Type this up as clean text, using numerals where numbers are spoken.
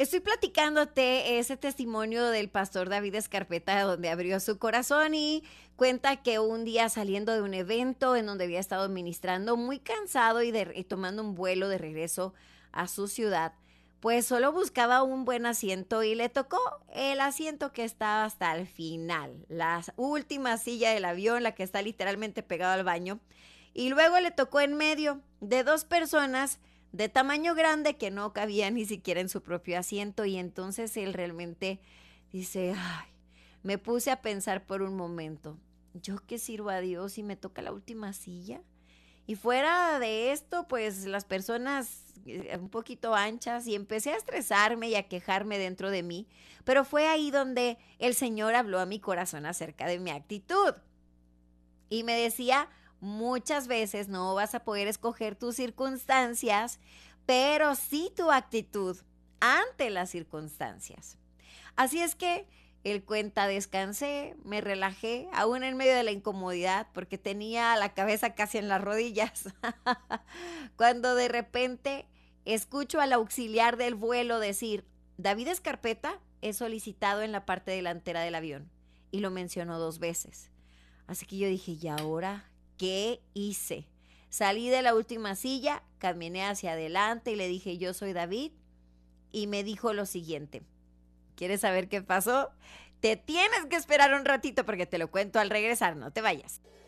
Estoy platicándote ese testimonio del pastor David Escarpeta, donde abrió su corazón y cuenta que un día saliendo de un evento en donde había estado ministrando, muy cansado y tomando un vuelo de regreso a su ciudad, pues solo buscaba un buen asiento y le tocó el asiento que estaba hasta el final, la última silla del avión, la que está literalmente pegado al baño, y luego le tocó en medio de dos personas de tamaño grande que no cabía ni siquiera en su propio asiento, y entonces él realmente dice, ay, me puse a pensar por un momento, ¿yo qué sirvo a Dios si me toca la última silla? Y fuera de esto, pues las personas un poquito anchas, y empecé a estresarme y a quejarme dentro de mí, pero fue ahí donde el Señor habló a mi corazón acerca de mi actitud. Y me decía, muchas veces no vas a poder escoger tus circunstancias, pero sí tu actitud ante las circunstancias. Así es que él cuenta, descansé, me relajé, aún en medio de la incomodidad, porque tenía la cabeza casi en las rodillas, cuando de repente escucho al auxiliar del vuelo decir, David Escarpeta es solicitado en la parte delantera del avión, y lo mencionó 2 veces. Así que yo dije, ¿y ahora qué hice? Salí de la última silla, caminé hacia adelante y le dije, yo soy David, y me dijo lo siguiente. ¿Quieres saber qué pasó? Te tienes que esperar un ratito porque te lo cuento al regresar, no te vayas.